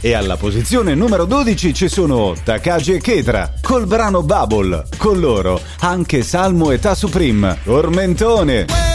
E alla posizione numero 12 ci sono Takagi e Ketra col brano Bubble. Con loro anche Salmo e Ta Supreme, Tormentone.